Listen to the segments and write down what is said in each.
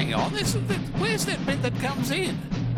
hang on. Where's that bit that comes in?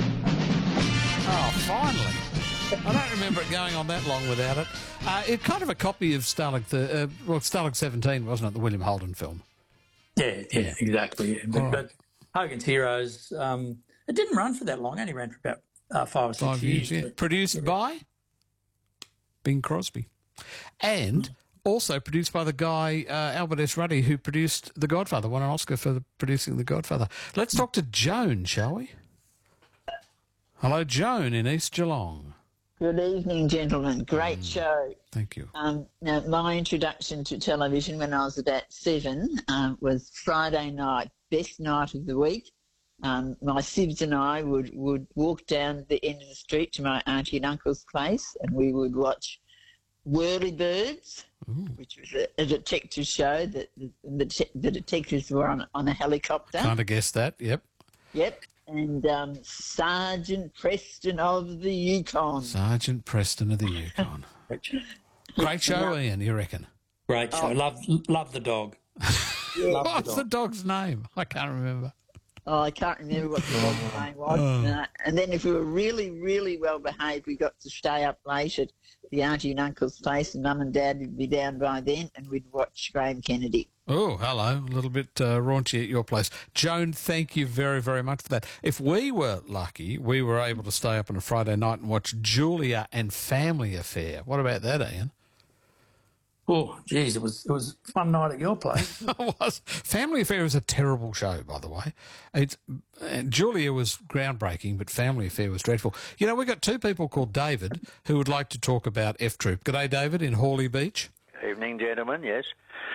Oh, finally. I don't remember it going on that long without it. It's kind of a copy of Stalag 17, wasn't it, the William Holden film? Yeah, exactly. But Hogan's Heroes, it didn't run for that long. It only ran for about 5 or 6 years. Yeah. Produced by Bing Crosby. And also produced by the guy, Albert S. Ruddy, who produced The Godfather, won an Oscar for producing The Godfather. Let's talk to Joan, shall we? Hello, Joan in East Geelong. Good evening, gentlemen. Great show. Thank you. Now, my introduction to television when I was about 7 was Friday night, best night of the week. My sibs and I would walk down the end of the street to my auntie and uncle's place, and we would watch Whirlybirds, which was a detective show that the detectives were on a helicopter. Kind of guessed that, yep. Yep. And Sergeant Preston of the Yukon. Sergeant Preston of the Yukon. Great show, Ian, you reckon? Great show. Love the dog. What's the dog's name? I can't remember. Oh, I can't remember what the dog's name was. And then if we were really, really well behaved, we got to stay up late at the auntie and uncle's place, and Mum and Dad would be down by then, and we'd watch Graham Kennedy. Oh, hello. A little bit raunchy at your place. Joan, thank you very, very much for that. If we were lucky, we were able to stay up on a Friday night and watch Julia and Family Affair. What about that, Ian? Oh, geez, it was a fun night at your place. It was. Family Affair is a terrible show, by the way. Julia was groundbreaking, but Family Affair was dreadful. You know, we've got two people called David who would like to talk about F Troop. G'day, David, in Hawley Beach. Evening, gentlemen, yes.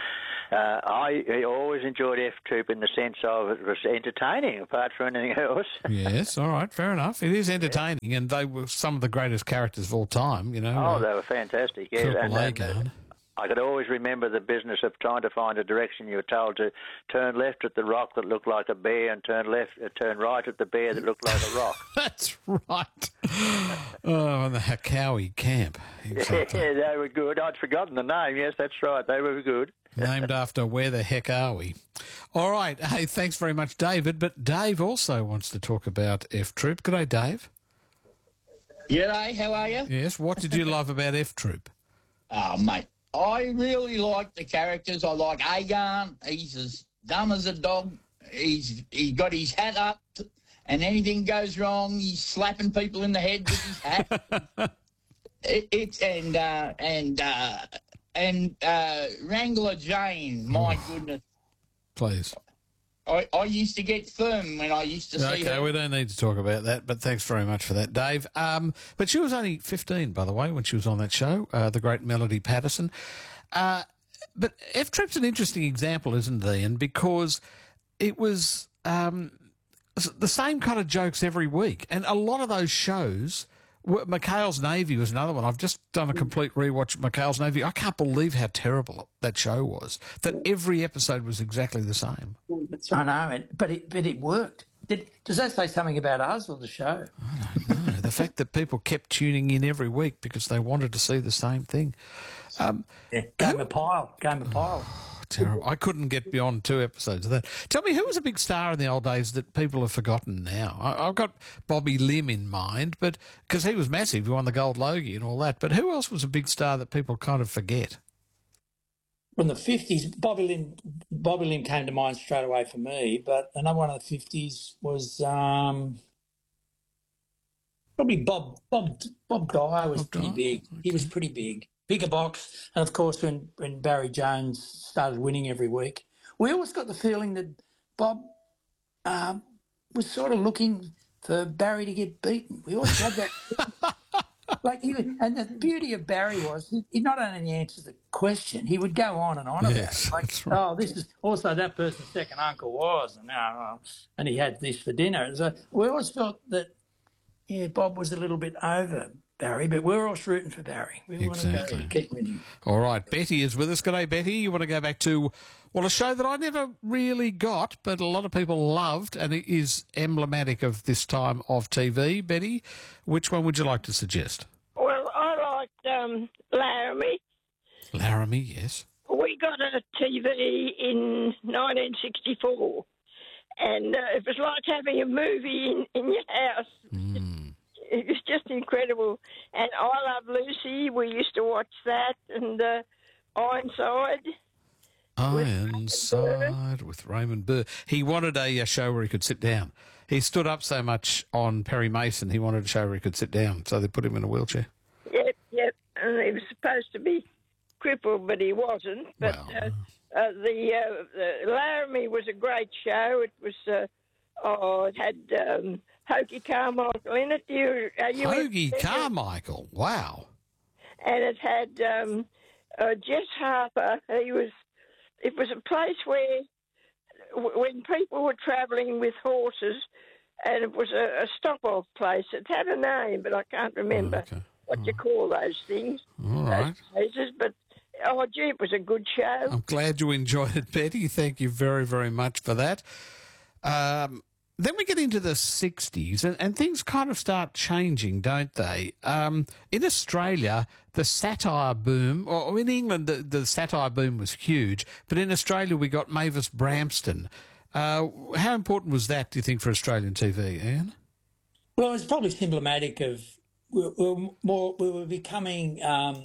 I always enjoyed F Troop in the sense of it was entertaining, apart from anything else. Yes, all right, fair enough. It is entertaining, and they were some of the greatest characters of all time, you know. Oh, they were fantastic, yes. And I could always remember the business of trying to find a direction. You were told to turn left at the rock that looked like a bear and turn right at the bear that looked like a rock. That's right. Oh, and the Hakawi camp. Exactly. Yeah, they were good. I'd forgotten the name. Yes, that's right. They were good. Named after Where the Heck Are We? All right. Hey, thanks very much, David. But Dave also wants to talk about F Troop. G'day, Dave. G'day, how are you? Yes, what did you love about F Troop? Oh, mate, I really like the characters. I like Agarn. He's as dumb as a dog. He got his hat up, and anything goes wrong, he's slapping people in the head with his hat. And Wrangler Jane, my goodness. Please. I used to get firm when I used to see her. Okay, we don't need to talk about that, but thanks very much for that, Dave. But she was only 15, by the way, when she was on that show, the great Melody Patterson. But F Troop's an interesting example, isn't it, Ian? Because it was the same kind of jokes every week. And a lot of those shows... McHale's Navy was another one. I've just done a complete rewatch of McHale's Navy. I can't believe how terrible that show was, that every episode was exactly the same. I know, but it worked. Does that say something about us or the show? I don't know. The fact that people kept tuning in every week because they wanted to see the same thing. Game of Pile. Terrible. I couldn't get beyond 2 episodes of that. Tell me, who was a big star in the old days that people have forgotten now? I've got Bobby Lim in mind, but because he was massive, he won the Gold Logie and all that. But who else was a big star that people kind of forget? From the 50s, Bobby Lim came to mind straight away for me, but another one of the 50s was probably Bob Dyer was pretty big. He was pretty big. Bigger box, and of course when Barry Jones started winning every week, we always got the feeling that Bob was sort of looking for Barry to get beaten. We always had that. And the beauty of Barry was he not only answered the question, he would go on and on about it. Like, right. Oh, this is also that person's second uncle was, and he had this for dinner. So we always felt that Bob was a little bit over Barry, but we're all rooting for Barry. We want to keep winning. All right, Betty is with us. G'day, Betty. You want to go back to, a show that I never really got, but a lot of people loved, and it is emblematic of this time of TV. Betty, which one would you like to suggest? Well, I liked Laramie. Laramie, yes. We got a TV in 1964, and it was like having a movie in your house. It was just incredible. And I Love Lucy, we used to watch that, and Ironside. Ironside with Raymond Burr. He wanted a show where he could sit down. He stood up so much on Perry Mason, he wanted a show where he could sit down, so they put him in a wheelchair. Yep. And he was supposed to be crippled, but he wasn't. But the Laramie was a great show. It was, it had Hoagie Carmichael in it. Hoagie Carmichael, wow. And it had Jess Harper. It was a place where, when people were travelling with horses, and it was a stop-off place. It had a name, but I can't remember what you call those things. All right. Those places, but, it was a good show. I'm glad you enjoyed it, Betty. Thank you very, very much for that. Then we get into the 60s, and things kind of start changing, don't they? In Australia, the satire boom, or in England, the satire boom was huge, but in Australia we got Mavis Bramston. How important was that, do you think, for Australian TV, Ian? Well, it's probably symptomatic of we were becoming.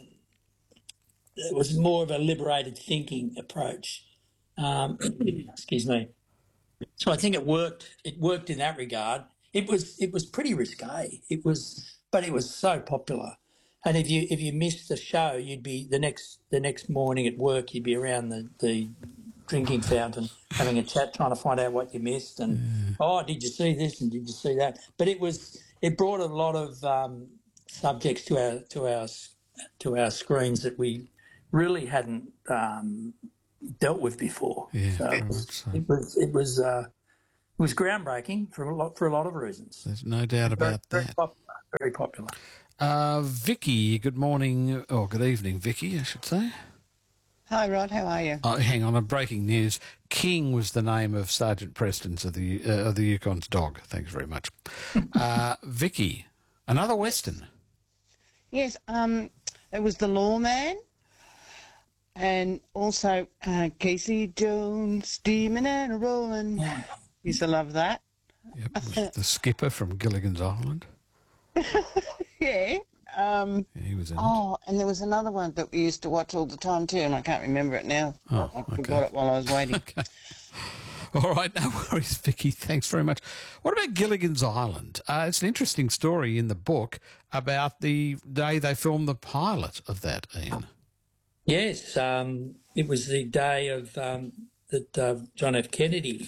It was more of a liberated thinking approach. Excuse me. So I think it worked. It worked in that regard. It was pretty risque. But it was so popular. And if you missed the show, you'd be the next morning at work. You'd be around the drinking fountain having a chat, trying to find out what you missed. And did you see this and did you see that? But it brought a lot of subjects to our screens that we really hadn't dealt with before. Yeah, so it was groundbreaking for a lot of reasons. There's no doubt about that. Very popular. Vicky, good morning, or good evening, Vicky, I should say. Hi, Rod. How are you? Oh, hang on, breaking news. King was the name of Sergeant Preston's of the Yukon's dog. Thanks very much. Vicky, another Western. Yes, it was The Lawman, and also Casey Jones, steaming and rolling. Used to love that. Yep, it was the skipper from Gilligan's Island. Yeah. He was in it. Oh, and there was another one that we used to watch all the time too, and I can't remember it now. Oh, I forgot it while I was waiting. Okay. All right, no worries, Vicky. Thanks very much. What about Gilligan's Island? It's an interesting story in the book about the day they filmed the pilot of that, Ian. Yes, it was the day of that John F. Kennedy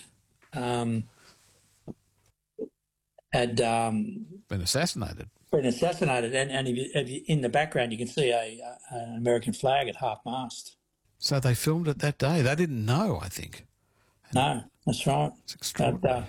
had Been assassinated. And if you, in the background you can see an American flag at half mast. So they filmed it that day. They didn't know, I think. No, that's right. It's extraordinary.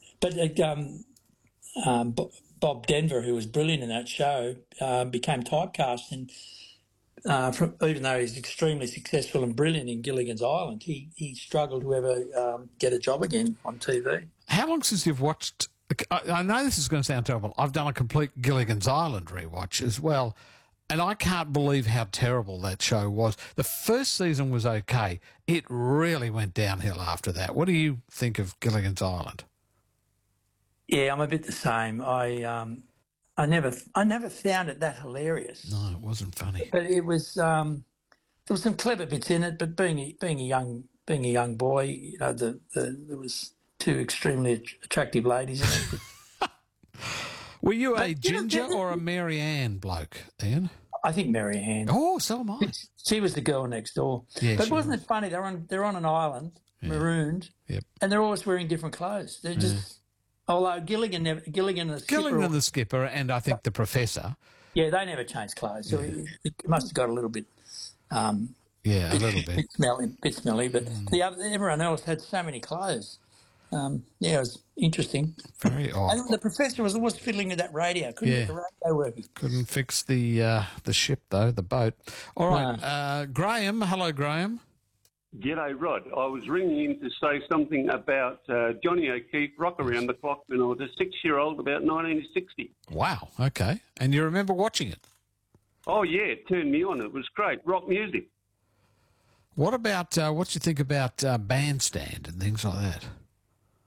Bob Denver, who was brilliant in that show, became typecast, and even though he's extremely successful and brilliant in Gilligan's Island, he struggled to ever get a job again on TV. How long since you've watched... I know this is going to sound terrible. I've done a complete Gilligan's Island rewatch as well, and I can't believe how terrible that show was. The first season was okay. It really went downhill after that. What do you think of Gilligan's Island? Yeah, I'm a bit the same. I never found it that hilarious. No, it wasn't funny. But it was there was some clever bits in it. But being a young boy, you know, there was two extremely attractive ladies in it. Were you a Ginger or a Mary Ann bloke, Ian? I think Mary Ann. Oh, so am I. She was the girl next door. Yeah, but wasn't it funny? They're on an island, marooned, and they're always wearing different clothes. They're just. Although Gilligan and the skipper, and I think the professor. Yeah, they never changed clothes. So it must have got a little bit. A little bit. Bit smelly, but everyone else had so many clothes. It was interesting. Very odd. And the professor was always fiddling with that radio. Couldn't get the radio working. Couldn't fix the ship, though, the boat. All right. Graham. Hello, Graham. G'day, Rod. I was ringing in to say something about Johnny O'Keefe, Rock Around the Clock, when I was a 6-year-old, about 1960. Wow, okay. And you remember watching it? Oh, yeah, it turned me on. It was great. Rock music. What about, what do you think about Bandstand and things like that?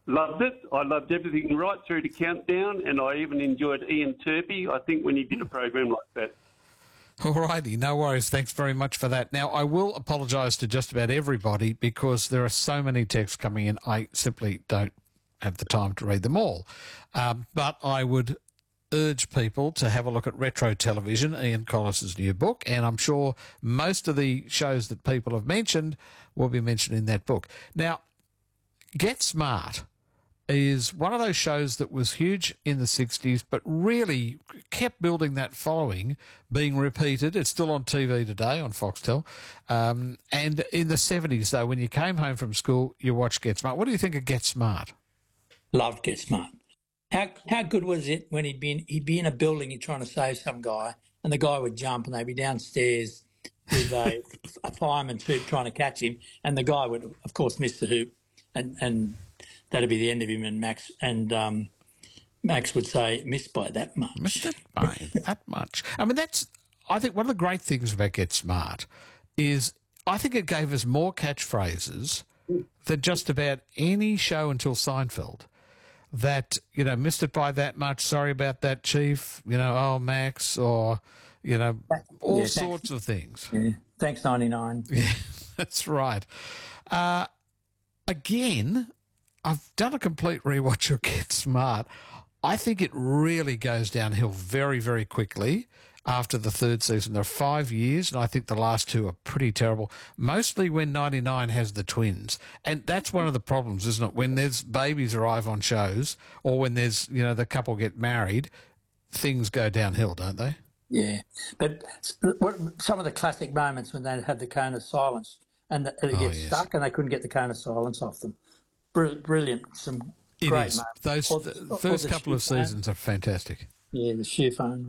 Loved it. I loved everything right through to Countdown, and I even enjoyed Ian Turpie, I think, when he did a program like that. All righty, no worries. Thanks very much for that. Now, I will apologise to just about everybody because there are so many texts coming in, I simply don't have the time to read them all. But I would urge people to have a look at Retro Television, Ian Collis's new book, and I'm sure most of the shows that people have mentioned will be mentioned in that book. Now, Get Smart is one of those shows that was huge in the 60s, but really kept building that following, being repeated. It's still on TV today on Foxtel. And in the 70s, though, when you came home from school, you watched Get Smart. What do you think of Get Smart? Loved Get Smart. How good was it when he'd be in a building, he'd trying to save some guy, and the guy would jump, and they'd be downstairs with a fireman's hoop trying to catch him, and the guy would, of course, miss the hoop, and that'd be the end of him. And Max would say, "Missed by that much." Missed it by that much. I mean, I think one of the great things about Get Smart is I think it gave us more catchphrases than just about any show until Seinfeld. That, missed it by that much, sorry about that, Chief, oh, Max, or, all sorts of things. Yeah. Thanks, 99. Yeah, that's right. Again, I've done a complete rewatch of Get Smart. I think it really goes downhill very, very quickly after the third season. There are 5 years, and I think the last two are pretty terrible, mostly when 99 has the twins. And that's one of the problems, isn't it? When there's babies arrive on shows or when there's, the couple get married, things go downhill, don't they? Yeah. But some of the classic moments when they had the cone of silence and it gets stuck and they couldn't get the cone of silence off them. Brilliant. Some great moments. Those first couple of seasons are fantastic. Yeah, the shoe phone.